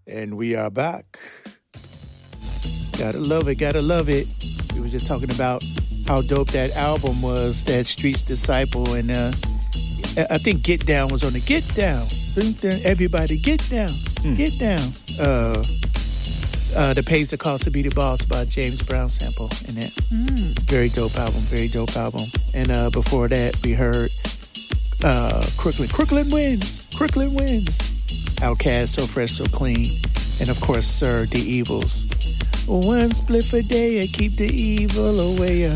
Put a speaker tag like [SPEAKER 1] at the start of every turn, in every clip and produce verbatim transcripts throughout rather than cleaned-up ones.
[SPEAKER 1] And we are back. Gotta love it, gotta love it. We was just talking about how dope that album was, that Street's Disciple, and uh, I think Get Down was on the Get Down. Everybody get down, mm. get down. Uh, uh, the Pays the Cost to Be the Boss by James Brown sample in it. Mm. Very dope album, very dope album. And uh, before that, we heard uh, Crooklyn. Crooklyn wins, Crooklyn wins. Outkast, So Fresh, So Clean. And of course, Sir, The Evils. One split a day and keep the evil away.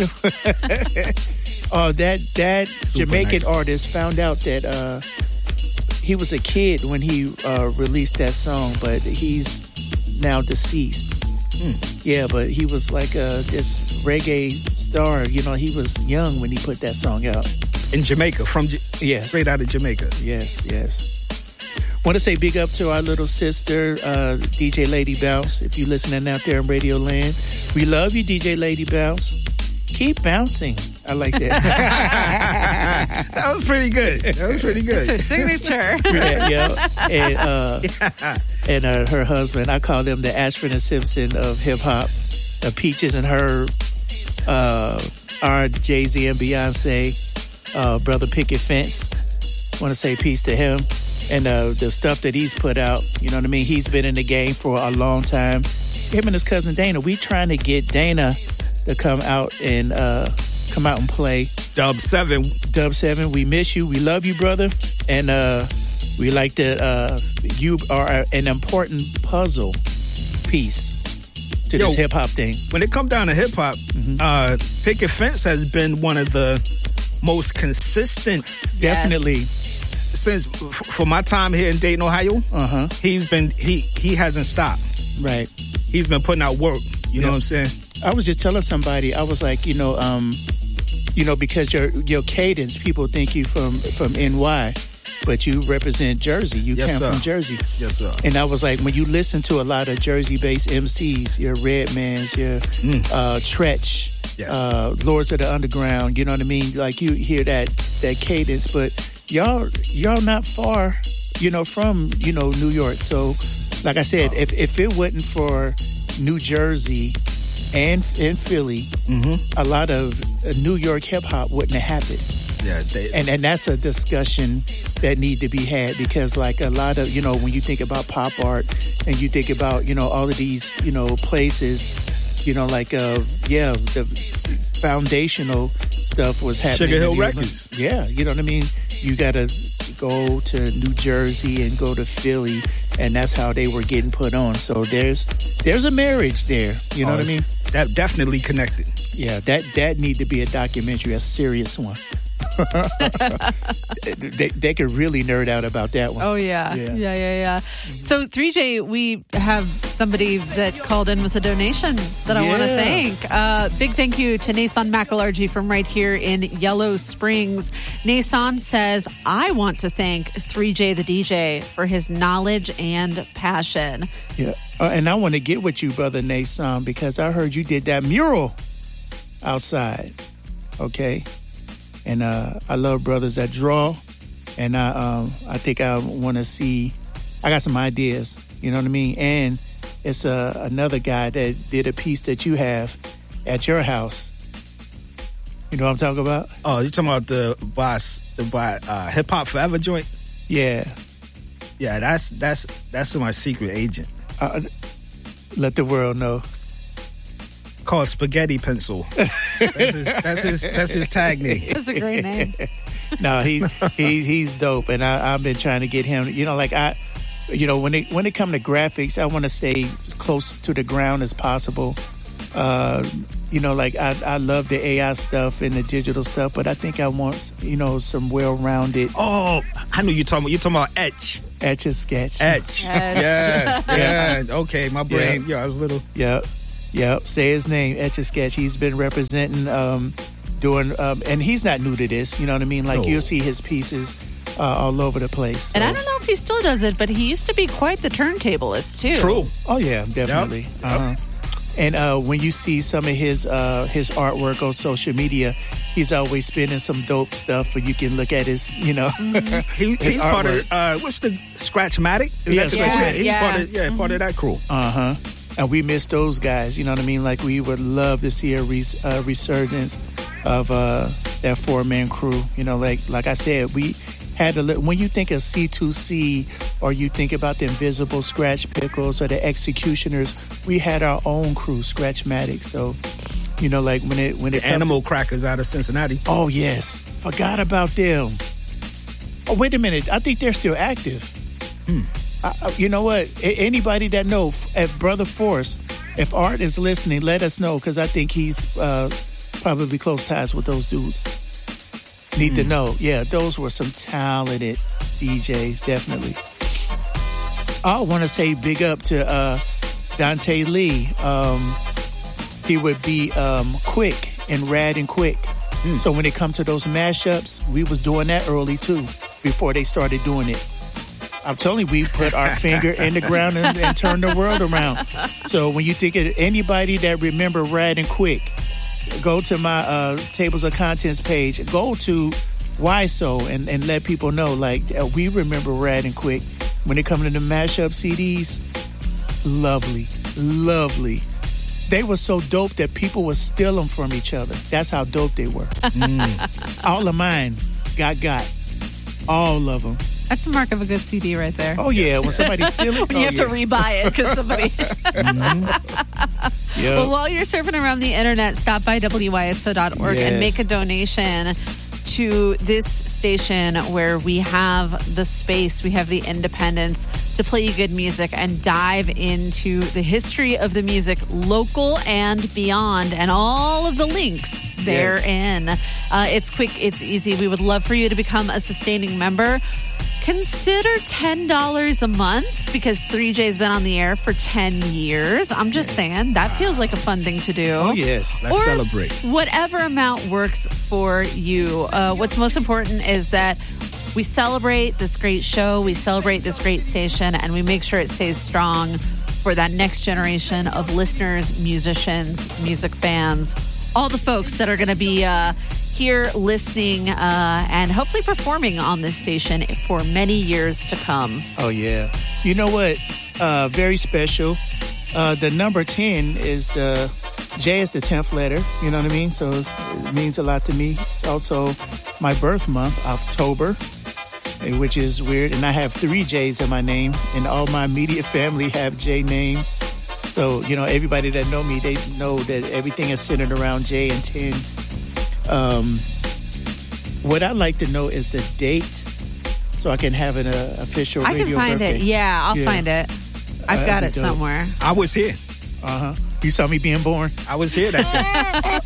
[SPEAKER 1] Oh, that that Super Jamaican nice. artist found out that uh, he was a kid when he uh, released that song, but he's now deceased. Mm. Yeah, but he was like uh, this reggae star. You know, he was young when he put that song out.
[SPEAKER 2] In Jamaica, from J-
[SPEAKER 1] yes.
[SPEAKER 2] straight out of Jamaica.
[SPEAKER 1] Yes, yes. Want to say big up to our little sister, uh, D J Lady Bounce. If you're listening out there in Radio Land, we love you, D J Lady Bounce. Keep bouncing. I like that.
[SPEAKER 2] That was pretty good. That was pretty good.
[SPEAKER 3] It's her signature.
[SPEAKER 1] Yeah, yeah. And, uh, yeah. and uh, her husband, I call them the Ashford and Simpson of hip hop. Uh, Peaches and Herb, uh, our Jay-Z and Beyonce, uh, brother Picket Fence. Want to say peace to him. And uh, the stuff that he's put out, you know what I mean? He's been in the game for a long time. Him and his cousin Dana, we trying to get Dana to come out and uh, come out and play.
[SPEAKER 2] Dub seven.
[SPEAKER 1] Dub seven, we miss you. We love you, brother. And uh, we like that uh, you are an important puzzle piece to
[SPEAKER 2] Yo,
[SPEAKER 1] this hip-hop thing.
[SPEAKER 2] When it comes down to hip-hop, mm-hmm. uh, Picket Fence has been one of the most consistent.
[SPEAKER 1] Definitely.
[SPEAKER 2] Yes. Since for my time here in Dayton, Ohio, uh-huh. he's been he he hasn't stopped.
[SPEAKER 1] Right.
[SPEAKER 2] He's been putting out work. You yeah. know what I'm saying?
[SPEAKER 1] I was just telling somebody, I was like, you know, um, you know, because your your cadence, people think you from from N Y, but you represent Jersey. You
[SPEAKER 2] yes,
[SPEAKER 1] come
[SPEAKER 2] sir.
[SPEAKER 1] from Jersey.
[SPEAKER 2] Yes, sir.
[SPEAKER 1] And I was like, when you listen to a lot of Jersey-based M Cs, your Redmans, your mm. uh, Tretch, yes. uh, Lords of the Underground, you know what I mean? Like you hear that that cadence, but y'all y'all not far, you know, from, you know, New York. So, like I said, oh. if if it wasn't for New Jersey and and Philly, mm-hmm. a lot of uh, New York hip hop wouldn't have happened.
[SPEAKER 2] Yeah, they,
[SPEAKER 1] and and that's a discussion that need to be had, because like a lot of, you know, when you think about pop art and you think about, you know, all of these, you know, places, you know, like uh yeah, the foundational stuff was happening.
[SPEAKER 2] Sugar Hill Records.
[SPEAKER 1] Yeah, you know what I mean? You got to go to New Jersey and go to Philly, and that's how they were getting put on. So there's there's a marriage there. You know oh, what I mean?
[SPEAKER 2] That definitely connected.
[SPEAKER 1] Yeah, that that need to be a documentary, a serious one. they, they could really nerd out about that one.
[SPEAKER 3] Oh, yeah. Yeah, yeah, yeah. yeah. So, three J, we have somebody that called in with a donation that I yeah. want to thank. Uh, big thank you to Nason McAlargy from right here in Yellow Springs. Nason says, I want to thank three J the D J for his knowledge and passion.
[SPEAKER 1] Yeah, uh, and I want to get with you, brother Nason, because I heard you did that mural outside. Okay? And uh, I love brothers that draw, and I um, I think I want to see. I got some ideas, you know what I mean. And it's uh, another guy that did a piece that you have at your house. You know what I'm talking about?
[SPEAKER 2] Oh, you talking about the boss, the by uh, Hip Hop Forever joint?
[SPEAKER 1] Yeah,
[SPEAKER 2] yeah. That's that's that's my secret agent.
[SPEAKER 1] Uh, let the world know.
[SPEAKER 2] Called Spaghetti Pencil. That's his, that's his that's his tag name.
[SPEAKER 3] That's a great name.
[SPEAKER 1] No, he he he's dope, and I, I've been trying to get him. You know, like I, you know, when it when it come to graphics, I want to stay as close to the ground as possible. Uh, you know, like I I love the A I stuff and the digital stuff, but I think I want, you know, some well-rounded.
[SPEAKER 2] Oh, I know you're talking about. You're talking about Etch.
[SPEAKER 1] Etch a sketch.
[SPEAKER 2] Etch. Etch. Yeah, yeah. Okay, my brain. Yeah, yeah I was a little.
[SPEAKER 1] Yeah. Yep, say his name, Etch a Sketch. He's been representing, um, doing, um, and he's not new to this. You know what I mean? Like no. You'll see his pieces uh, all over the place. So.
[SPEAKER 3] And I don't know if he still does it, but he used to be quite the turntablist too.
[SPEAKER 2] True.
[SPEAKER 1] Oh yeah, definitely.
[SPEAKER 2] Yep.
[SPEAKER 1] Uh-huh.
[SPEAKER 2] Yep.
[SPEAKER 1] And uh, when you see some of his uh, his artwork on social media, he's always spinning some dope stuff, so you can look at his, you know,
[SPEAKER 2] mm-hmm. he, he's
[SPEAKER 1] artwork.
[SPEAKER 2] part of uh, what's the Scratchmatic? Is
[SPEAKER 1] yeah,
[SPEAKER 2] that
[SPEAKER 3] yeah,
[SPEAKER 2] yeah, he's
[SPEAKER 3] yeah.
[SPEAKER 2] part of yeah, mm-hmm. part of that crew.
[SPEAKER 1] Uh huh. And we miss those guys. You know what I mean? Like we would love to see a res- uh, resurgence of uh, that four man crew. You know, like like I said, we had a li- when you think of C two C or you think about the Invisible Scratch Pickles or the Executioners, we had our own crew, Scratchmatic. So, you know, like when it when it
[SPEAKER 2] the Animal to- Crackers out of Cincinnati.
[SPEAKER 1] Oh yes, forgot about them. Oh wait a minute, I think they're still active.
[SPEAKER 2] Hmm.
[SPEAKER 1] I, you know what? Anybody that know, if Brother Force, if Art is listening, let us know because I think he's uh, probably close ties with those dudes. Need mm. to know. Yeah, those were some talented D Js, definitely. I want to say big up to uh, Dante Lee. Um, he would be um, quick and rad and quick. Mm. So when it comes to those mashups, we was doing that early too, before they started doing it. I'm telling you, we put our finger in the ground and, and turned the world around. So when you think of anybody that remember Rad and Quick, go to my uh, tables of contents page. Go to Why So and, and let people know, like, uh, we remember Rad and Quick. When it comes to the mashup C Ds, lovely, lovely. They were so dope that people would steal them from each other. That's how dope they were. Mm. All of mine got got. All of them.
[SPEAKER 3] That's the mark of a good C D right there.
[SPEAKER 1] Oh, yeah. When somebody steals it.
[SPEAKER 3] When you
[SPEAKER 1] oh,
[SPEAKER 3] have
[SPEAKER 1] yeah.
[SPEAKER 3] to rebuy it because somebody...
[SPEAKER 1] mm-hmm. Yep.
[SPEAKER 3] Well, while you're surfing around the internet, stop by W Y S O dot org yes. and make a donation to this station where we have the space, we have the independence to play you good music and dive into the history of the music, local and beyond, and all of the links therein. Yes. Uh, it's quick, it's easy. We would love for you to become a sustaining member. Consider ten dollars a month because three J's been on the air for ten years. I'm just yeah. saying, that feels like a fun thing to do.
[SPEAKER 1] Oh, yes.
[SPEAKER 2] Let's
[SPEAKER 3] or
[SPEAKER 2] celebrate.
[SPEAKER 3] Whatever amount works for you. Uh, what's most important is that we celebrate this great show, we celebrate this great station, and we make sure it stays strong for that next generation of listeners, musicians, music fans, all the folks that are going to be uh, here listening uh, and hopefully performing on this station for many years to come.
[SPEAKER 1] Oh, yeah. You know what? Uh, very special. Uh, the number ten is the, J is the tenth letter, you know what I mean? So it's, it means a lot to me. It's also my birth month, October, which is weird. And I have three J's in my name, and all my immediate family have J names. So, you know, everybody that know me, they know that everything is centered around J and ten. Um, what I'd like to know is the date so I can have an uh, official
[SPEAKER 3] I
[SPEAKER 1] radio
[SPEAKER 3] can find
[SPEAKER 1] birthday.
[SPEAKER 3] it. Yeah, I'll yeah. find it. I've uh, got it dope. somewhere.
[SPEAKER 2] I was here.
[SPEAKER 1] Uh-huh. You saw me being born?
[SPEAKER 2] I was here that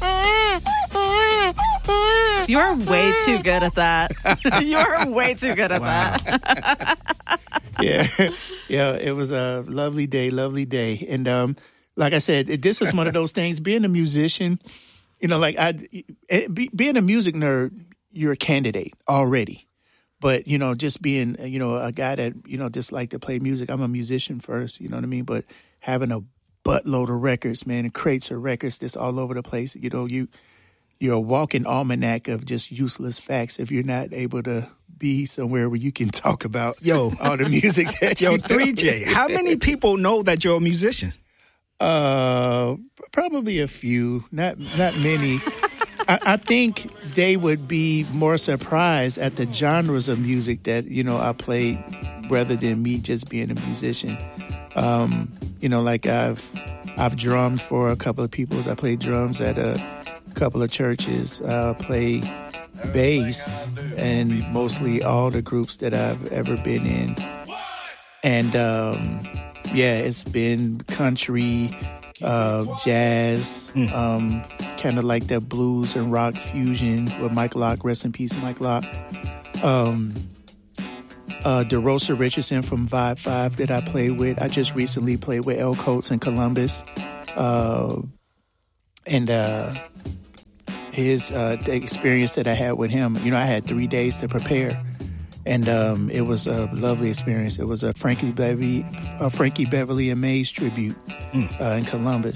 [SPEAKER 3] day. You're way too good at that. You're way too good at wow. that.
[SPEAKER 1] yeah. Yeah, it was a lovely day, lovely day. And um, like I said, this is one of those things, being a musician, you know, like I, be, being a music nerd, you're a candidate already. But, you know, just being, you know, a guy that, you know, just like to play music, I'm a musician first, you know what I mean? But having a buttload of records, man, and crates of records that's all over the place, you know, you, you're a walking almanac of just useless facts if you're not able to be somewhere where you can talk about
[SPEAKER 2] yo
[SPEAKER 1] all the music that
[SPEAKER 2] yo
[SPEAKER 1] you
[SPEAKER 2] three J. How many people know that you're a musician?
[SPEAKER 1] Uh, probably a few, not not many. I, I think they would be more surprised at the genres of music that, you know, I play rather than me just being a musician. Um, you know, like I've I've drummed for a couple of people. I played drums at a couple of churches. I play bass and mostly all the groups that I've ever been in. And um, yeah, it's been country, uh, jazz, mm. um, kind of like that blues and rock fusion with Mike Locke. Rest in peace, Mike Locke. Um, uh, DeRosa Richardson from Vibe five that I played with. I just recently played with El Coates in Columbus. Uh, and uh, his uh, the experience that I had with him, you know, I had three days to prepare. And um, it was a lovely experience. It was a Frankie Beverly, a Frankie Beverly and Mays tribute mm. uh, in Columbus.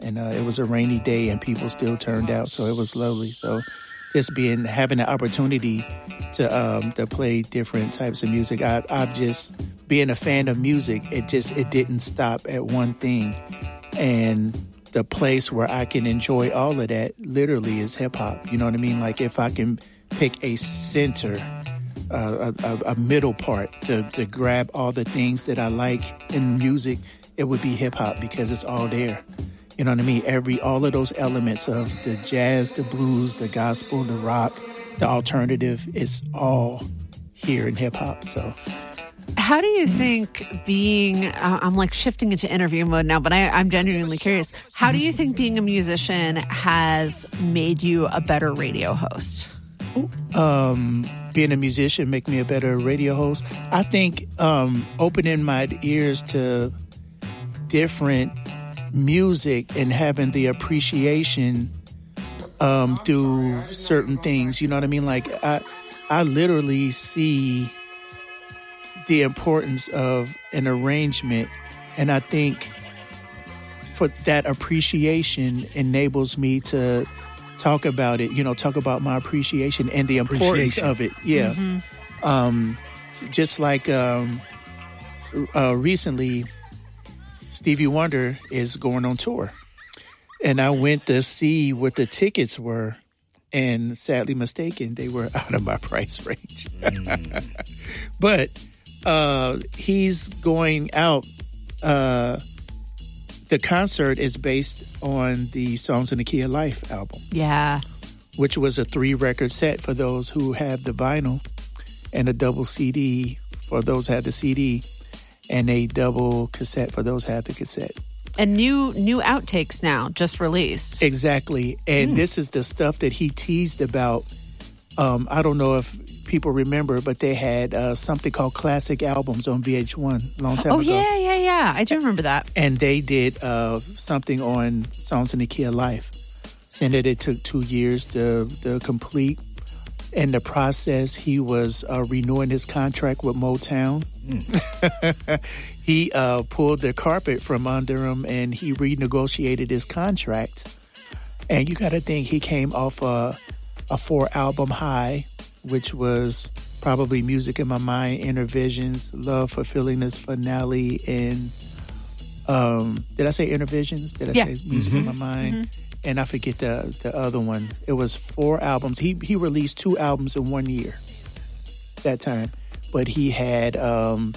[SPEAKER 1] and uh, it was a rainy day, and people still turned out, so it was lovely. So just being having the opportunity to um, to play different types of music, I, I've just being a fan of music. It just it didn't stop at one thing, and the place where I can enjoy all of that literally is hip hop. You know what I mean? Like if I can pick a center, uh, a, a middle part to, to grab all the things that I like in music, it would be hip hop because it's all there. You know what I mean? Every all of those elements of the jazz, the blues, the gospel, the rock, the alternative, it's all here in hip hop. So.
[SPEAKER 3] How do you think being, uh, I'm like shifting into interview mode now, but I, I'm genuinely curious. How do you think being a musician has made you a better radio host?
[SPEAKER 1] Um, being a musician make me a better radio host. I think um, opening my ears to different music and having the appreciation um, through certain things, you know what I mean? Like I, I literally see the importance of an arrangement, and I think for that appreciation enables me to talk about it, you know, talk about my appreciation and the importance of it. Yeah. Mm-hmm. Um, just like um, uh, recently, Stevie Wonder is going on tour, and I went to see what the tickets were, and sadly mistaken, they were out of my price range. Mm. But Uh, he's going out. Uh, the concert is based on the Songs in the Key of Life album.
[SPEAKER 3] Yeah.
[SPEAKER 1] Which was a three-record set for those who have the vinyl, and a double C D for those who have the C D, and a double cassette for those who have the cassette.
[SPEAKER 3] And new new outtakes now, just released.
[SPEAKER 1] Exactly. And mm. this is the stuff that he teased about. Um, I don't know if people remember, but they had uh, something called Classic Albums on V H one a long time
[SPEAKER 3] oh,
[SPEAKER 1] ago.
[SPEAKER 3] Oh, yeah, yeah, yeah. I do remember that.
[SPEAKER 1] And they did uh, something on Songs in the Key of Life. Saying that it took two years to, to complete. In the process, he was uh, renewing his contract with Motown. Mm. He uh, pulled the carpet from under him, and he renegotiated his contract. And you got to think he came off a, a four-album high, which was probably Music in My Mind, Inner Visions, Love Fulfilling This Finale, and um, did I say Inner Visions? Did I
[SPEAKER 3] yeah.
[SPEAKER 1] say Music mm-hmm. in My Mind? Mm-hmm. And I forget the the other one. It was four albums. He he released two albums in one year that time. But he had um,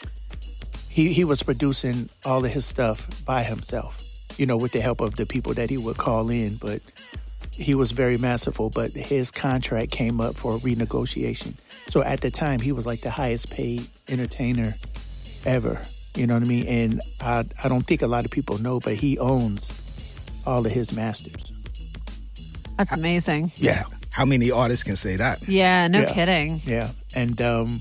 [SPEAKER 1] he he was producing all of his stuff by himself, you know, with the help of the people that he would call in. But he was very masterful. But his contract came up for renegotiation. So at the time, he was like the highest paid entertainer ever. You know what I mean? And I I don't think a lot of people know, but he owns all of his masters.
[SPEAKER 3] That's amazing.
[SPEAKER 2] Yeah. How many artists can say that?
[SPEAKER 3] Yeah, no
[SPEAKER 1] yeah.
[SPEAKER 3] kidding.
[SPEAKER 1] Yeah. And um,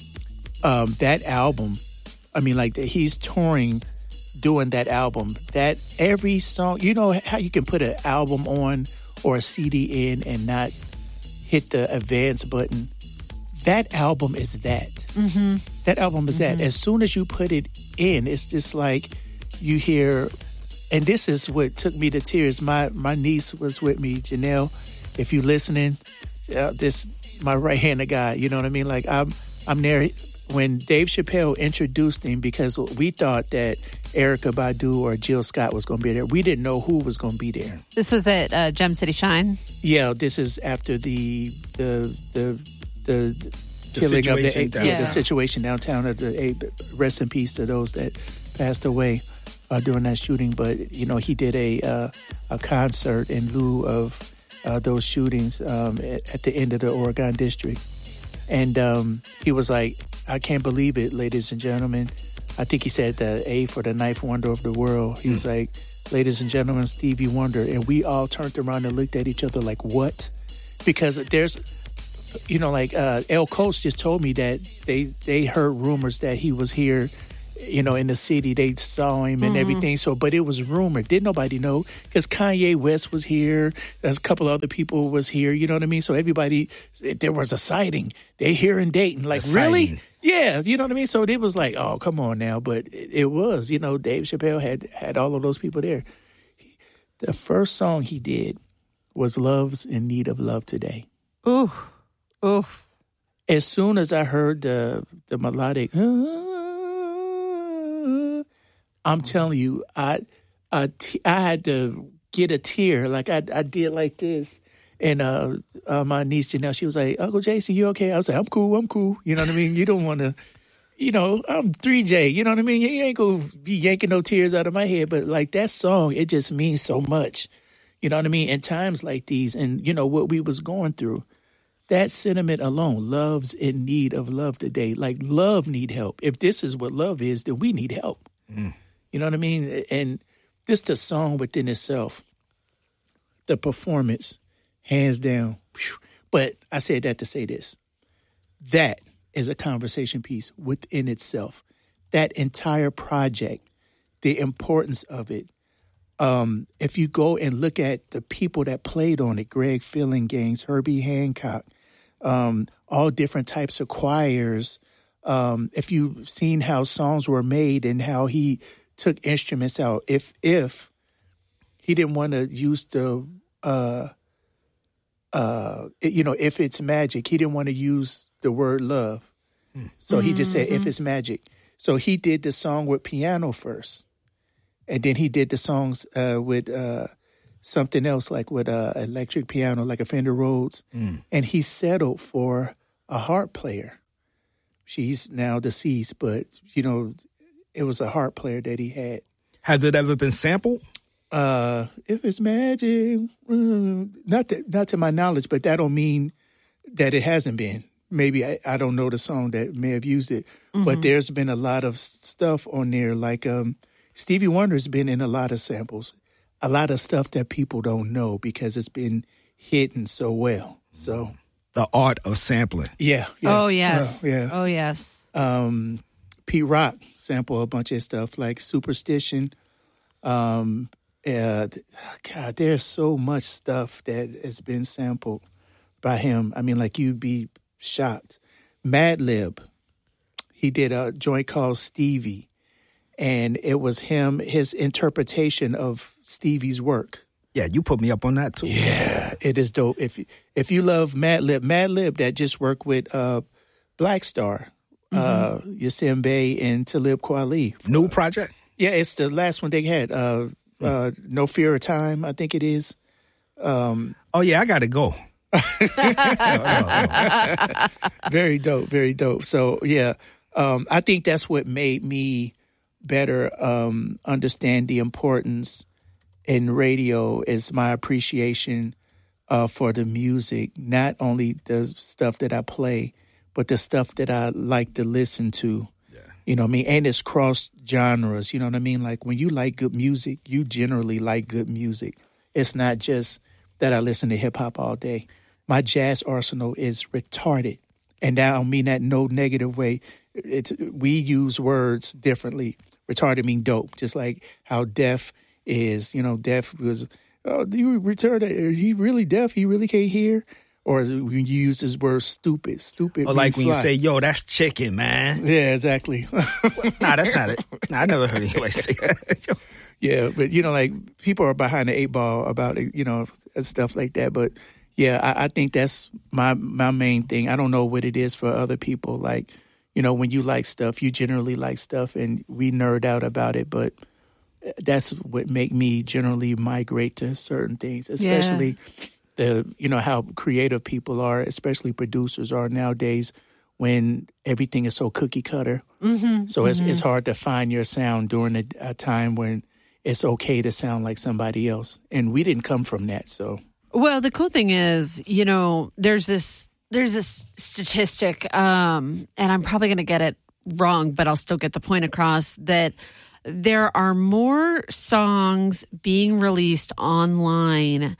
[SPEAKER 1] um, that album, I mean, like, he's touring, doing that album. That every song, you know how you can put an album on or a C D in and not hit the advance button? That album is that.
[SPEAKER 3] Mm-hmm.
[SPEAKER 1] That album is
[SPEAKER 3] mm-hmm.
[SPEAKER 1] that. As soon as you put it in, it's just like you hear... And this is what took me to tears. My my niece was with me, Janelle. If you listening, uh, this my right handed guy. You know what I mean? Like I'm I'm there when Dave Chappelle introduced him, because we thought that Erykah Badu or Jill Scott was going to be there. We didn't know who was going to be there.
[SPEAKER 3] This was at uh, Gem City Shine.
[SPEAKER 1] Yeah, this is after the the the the,
[SPEAKER 2] the
[SPEAKER 1] killing of the
[SPEAKER 2] situation
[SPEAKER 1] yeah. the situation downtown. Of the rest in peace to those that passed away Uh, during that shooting. But, you know, he did a uh, a concert in lieu of uh, those shootings um, at, at the end of the Oregon District. And um, he was like, I can't believe it, ladies and gentlemen. I think he said the A for the ninth wonder of the world. He mm. was like, ladies and gentlemen, Stevie Wonder. And we all turned around and looked at each other like, what? Because there's, you know, like uh, El Coast just told me that they, they heard rumors that he was here, you know, in the city. They saw him and mm-hmm. everything. So, but it was rumored. Didn't nobody know? Because Kanye West was here. There's a couple other people was here. You know what I mean? So everybody, there was a sighting. They here in Dayton. Like, really? Yeah. You know what I mean? So it was like, oh, come on now. But it, it was, you know, Dave Chappelle had, had all of those people there. The first song he did was Love's in Need of Love Today.
[SPEAKER 3] Ooh, ooh.
[SPEAKER 1] As soon as I heard the the melodic, I'm telling you, I I, t- I had to get a tear. Like I I did like this. And uh, uh, my niece Janelle, she was like, Uncle Jason, you okay? I was like, I'm cool, I'm cool. You know what I mean? You don't want to, you know, I'm three J. You know what I mean? You ain't going to be yanking no tears out of my head. But like that song, it just means so much. You know what I mean? In times like these and, you know, what we was going through, that sentiment alone, love's in need of love today. Like love need help. If this is what love is, then we need help. Mm. You know what I mean? And this the song within itself, the performance, hands down. But I said that to say this. That is a conversation piece within itself. That entire project, the importance of it. Um, if you go and look at the people that played on it, Greg Fillinganes, Herbie Hancock, um, all different types of choirs. Um, if you've seen how songs were made and how he took instruments out, if if he didn't want to use the uh, Uh, you know, if it's magic, he didn't want to use the word love. Mm. So mm-hmm. he just said, if it's magic. So he did the song with piano first. And then he did the songs uh, with uh, something else, like with uh, electric piano, like a Fender Rhodes. Mm. And he settled for a harp player. She's now deceased, but, you know, it was a harp player that he had.
[SPEAKER 2] Has it ever been sampled?
[SPEAKER 1] Uh, if it's magic, mm, not to, not to my knowledge, but that don't mean that it hasn't been. Maybe I, I don't know the song that may have used it, mm-hmm. but there's been a lot of stuff on there. Like um, Stevie Wonder's been in a lot of samples, a lot of stuff that people don't know because it's been hidden so well. So
[SPEAKER 2] the art of sampling.
[SPEAKER 1] Yeah. yeah
[SPEAKER 3] oh yes.
[SPEAKER 1] Uh, yeah.
[SPEAKER 3] Oh yes.
[SPEAKER 1] Um, Pete Rock sampled a bunch of stuff like Superstition. Um. Uh, God, there's so much stuff that has been sampled by him. I mean, like, you'd be shocked. Madlib, he did a joint called Stevie, and it was him, his interpretation of Stevie's work.
[SPEAKER 2] Yeah, you put me up on that, too.
[SPEAKER 1] Yeah, it is dope. If you, if you love Madlib, Madlib that just worked with uh, Black Star, mm-hmm. uh, Yasin Bey, and Talib Kweli.
[SPEAKER 2] New project?
[SPEAKER 1] Yeah, it's the last one they had. Uh, Uh, No Fear of Time, I think it is. Um,
[SPEAKER 2] oh, yeah, I got to go.
[SPEAKER 1] Very dope, very dope. So, yeah, um, I think that's what made me better um, understand the importance in radio is my appreciation uh, for the music, not only the stuff that I play, but the stuff that I like to listen to. You know what I mean? And it's cross genres. You know what I mean? Like when you like good music, you generally like good music. It's not just that I listen to hip hop all day. My jazz arsenal is retarded. And I don't mean that in no negative way. It's, we use words differently. Retarded mean dope. Just like how deaf is, you know, deaf was, oh, you retarded. He really deaf? He really can't hear? Or when you use this word stupid, stupid.
[SPEAKER 2] Or like when fly. You say, yo, that's chicken, man.
[SPEAKER 1] Yeah, exactly.
[SPEAKER 2] Nah, that's not it. Nah, I never heard anybody say that.
[SPEAKER 1] Yeah, but, you know, like, people are behind the eight ball about it, you know, stuff like that. But, yeah, I, I think that's my, my main thing. I don't know what it is for other people. Like, you know, when you like stuff, you generally like stuff, and we nerd out about it. But that's what make me generally migrate to certain things, especially... Yeah. The, you know, how creative people are, especially producers are nowadays when everything is so cookie cutter. Mm-hmm, so it's mm-hmm. it's hard to find your sound during a, a time when it's okay to sound like somebody else. And we didn't come from that, so.
[SPEAKER 3] Well, the cool thing is, you know, there's this there's this statistic, um, and I'm probably going to get it wrong, but I'll still get the point across, that there are more songs being released online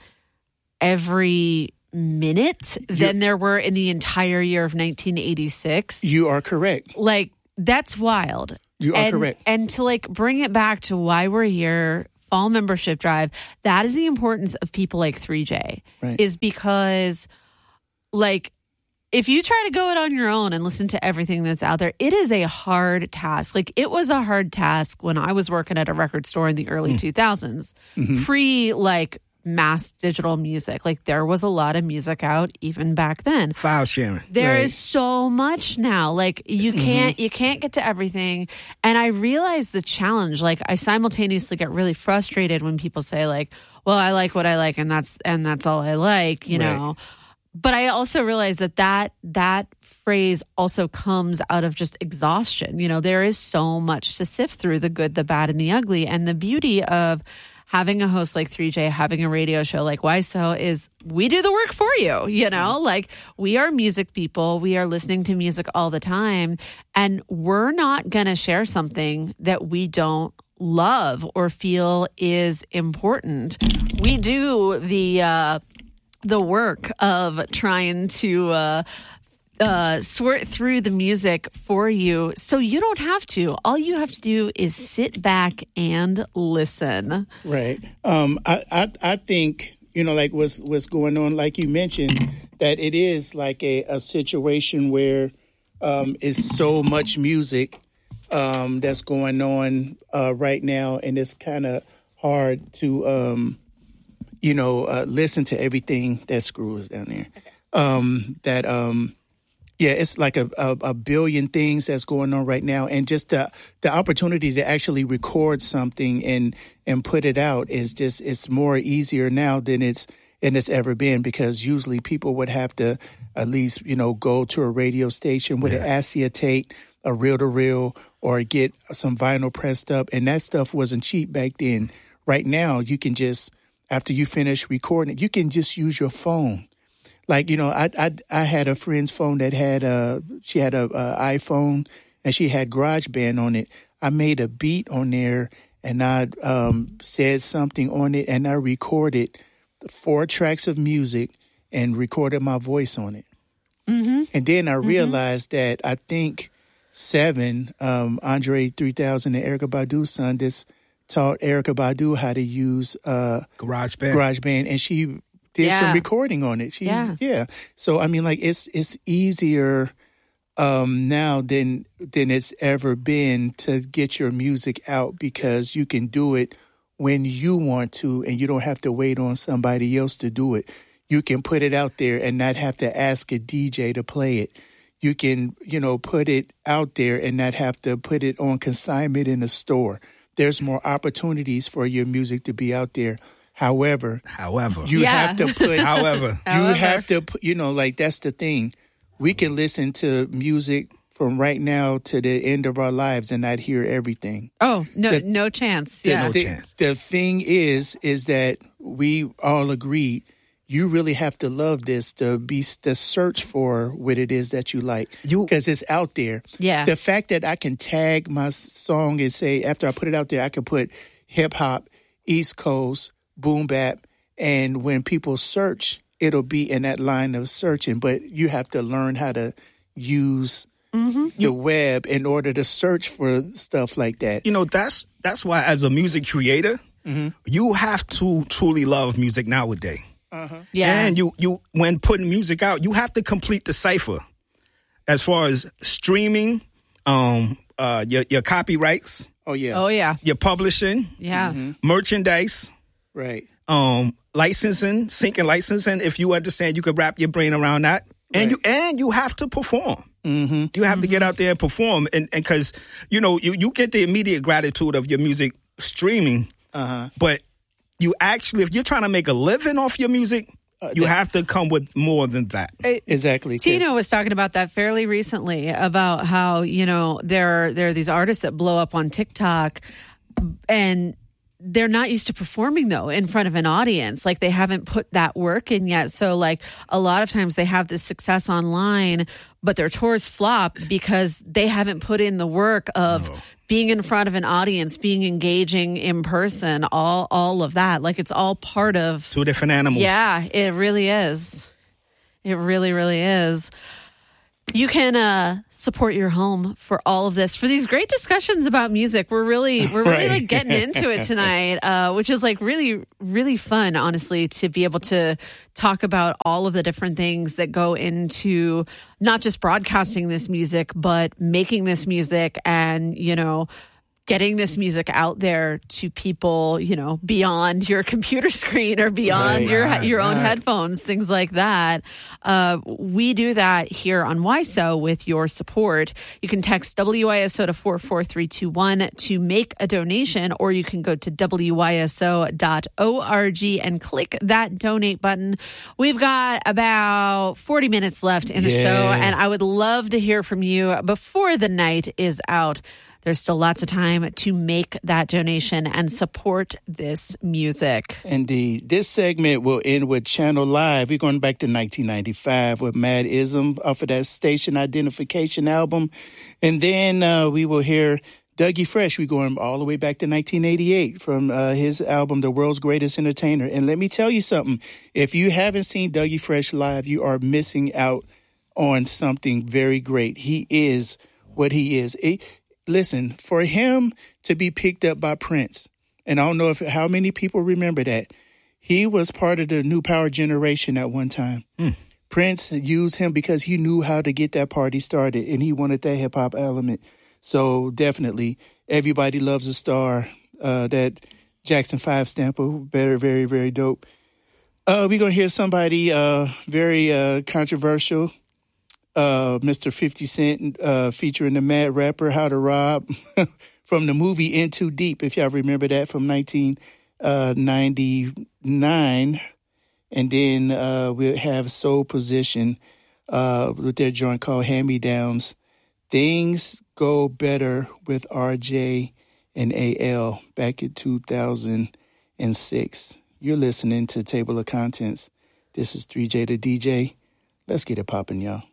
[SPEAKER 3] every minute than You're, there were in the entire year of nineteen eighty-six.
[SPEAKER 1] You are correct.
[SPEAKER 3] Like, that's wild.
[SPEAKER 1] You are
[SPEAKER 3] and,
[SPEAKER 1] correct.
[SPEAKER 3] And to, like, bring it back to why we're here, fall membership drive, that is the importance of people like three J.
[SPEAKER 1] Right.
[SPEAKER 3] Is because, like, if you try to go it on your own and listen to everything that's out there, it is a hard task. Like, it was a hard task when I was working at a record store in the early mm. two thousands, mm-hmm. pre, like, mass digital music. Like, there was a lot of music out even back then.
[SPEAKER 2] File sharing.
[SPEAKER 3] There
[SPEAKER 2] right.
[SPEAKER 3] is so much now. Like, you can't mm-hmm. you can't get to everything. And I realize the challenge. Like, I simultaneously get really frustrated when people say, like, well, I like what I like, and that's and that's all I like, you right. know. But I also realize that, that that phrase also comes out of just exhaustion. You know, there is so much to sift through, the good, the bad, and the ugly. And the beauty of having a host like three J, having a radio show like Why So, is we do the work for you, you know? Like, we are music people. We are listening to music all the time. And we're not going to share something that we don't love or feel is important. We do the uh, the work of trying to uh, uh, sort through the music for you, so you don't have to. All you have to do is sit back and listen.
[SPEAKER 1] Right. Um, I, I I think, you know, like what's what's going on, like you mentioned, that it is like a, a situation where um, it's so much music um, that's going on uh, right now, and it's kind of hard to, um, you know, uh, listen to everything that screws down there. Okay. Um, that um. Yeah, it's like a, a, a billion things that's going on right now. And just the, the opportunity to actually record something and, and put it out is just, it's more easier now than it's, than it's ever been, because usually people would have to at least, you know, go to a radio station with yeah. an acetate, a reel-to-reel, or get some vinyl pressed up. And that stuff wasn't cheap back then. Right now, you can just, after you finish recording it, you can just use your phone. Like, you know, I, I I had a friend's phone that had a, she had a, a iPhone, and she had GarageBand on it. I made a beat on there, and I um, said something on it, and I recorded four tracks of music and recorded my voice on it. Mm-hmm. And then I realized mm-hmm. that I think Seven, um, Andre three thousand and Erykah Badu's son, just taught Erykah Badu how to use uh,
[SPEAKER 2] GarageBand.
[SPEAKER 1] GarageBand, and she did yeah. some recording on it. She, yeah. yeah. So, I mean, like, it's it's easier um, now than than it's ever been to get your music out, because you can do it when you want to, and you don't have to wait on somebody else to do it. You can put it out there and not have to ask a D J to play it. You can, you know, put it out there and not have to put it on consignment in a store. There's more opportunities for your music to be out there. However,
[SPEAKER 2] however,
[SPEAKER 1] you
[SPEAKER 3] yeah.
[SPEAKER 1] have to put,
[SPEAKER 2] however,
[SPEAKER 1] you however. have to put, you know, like, that's the thing. We can listen to music from right now to the end of our lives and not hear everything.
[SPEAKER 3] Oh, no,
[SPEAKER 1] the,
[SPEAKER 3] no chance.
[SPEAKER 1] The,
[SPEAKER 3] yeah.
[SPEAKER 2] No
[SPEAKER 1] the,
[SPEAKER 2] chance.
[SPEAKER 1] The thing is, is that we all agreed you really have to love this to be to search for what it is that you like, because it's out there.
[SPEAKER 3] Yeah.
[SPEAKER 1] The fact that I can tag my song and say, after I put it out there, I can put hip hop, East Coast, boom bap, and when people search, it'll be in that line of searching. But you have to learn how to use mm-hmm. the web in order to search for stuff like that.
[SPEAKER 2] You know, that's that's why, as a music creator, mm-hmm. you have to truly love music nowadays. Uh-huh. Yeah. And you, you when putting music out, you have to complete the cipher as far as streaming, um, uh, your your copyrights.
[SPEAKER 1] Oh yeah.
[SPEAKER 3] Oh yeah.
[SPEAKER 2] Your publishing.
[SPEAKER 3] Yeah. Mm-hmm.
[SPEAKER 2] Merchandise.
[SPEAKER 1] Right.
[SPEAKER 2] Um, licensing, sync and licensing. If you understand, you could wrap your brain around that. And right. you and you have to perform. Mm-hmm. You have mm-hmm. to get out there and perform, and and because you know you you get the immediate gratitude of your music streaming, uh-huh. but you actually, if you're trying to make a living off your music, uh, you that, have to come with more than that.
[SPEAKER 3] It,
[SPEAKER 1] exactly.
[SPEAKER 3] Tino was talking about that fairly recently, about how, you know, there there are these artists that blow up on TikTok, and they're not used to performing, though, in front of an audience. Like, they haven't put that work in yet. So, like, a lot of times they have this success online, but their tours flop because they haven't put in the work of oh. being in front of an audience, being engaging in person, all all of that. Like, it's all part of...
[SPEAKER 2] Two different animals.
[SPEAKER 3] Yeah, it really is. It really, really is. You can uh, support your home for all of this, for these great discussions about music. We're really, we're really
[SPEAKER 1] Right.
[SPEAKER 3] like getting into it tonight, uh, which is like really, really fun, honestly, to be able to talk about all of the different things that go into not just broadcasting this music, but making this music and, you know, getting this music out there to people, you know, beyond your computer screen or beyond
[SPEAKER 1] Right,
[SPEAKER 3] your
[SPEAKER 1] right,
[SPEAKER 3] your own
[SPEAKER 1] right.
[SPEAKER 3] headphones, things like that. Uh, we do that here on Y S O with your support. You can text W Y S O to four four three two one to make a donation, or you can go to W Y S O dot org and click that donate button. We've got about forty minutes left in the
[SPEAKER 1] Yeah.
[SPEAKER 3] show, and I would love to hear from you before the night is out. There's still lots of time to make that donation and support this music.
[SPEAKER 1] Indeed. This segment will end with Channel Live. We're going back to nineteen ninety-five with Mad Ism off of that Station Identification album. And then uh, we will hear Dougie Fresh. We're going all the way back to nineteen eighty-eight from uh, his album, The World's Greatest Entertainer. And let me tell you something. If you haven't seen Dougie Fresh live, you are missing out on something very great. He is what he is. It, Listen, for him to be picked up by Prince, and I don't know if how many people remember that, he was part of the New Power generation at one time. Mm. Prince used him because he knew how to get that party started, and he wanted that hip-hop element. So definitely, Everybody Loves a Star, uh, that Jackson five sample, very, very, very dope. Uh, we're going to hear somebody uh, very uh, controversial. Uh, Mister fifty Cent uh, featuring the Mad Rapper, How to Rob, from the movie In Too Deep, if y'all remember that, from nineteen ninety-nine. And then uh, we'll have Soul Position uh, with their joint called Hand-Me-Downs. Things Go Better with R J and A L back in two thousand six. You're listening to Table of Contents. This is three J the D J. Let's get it poppin', y'all.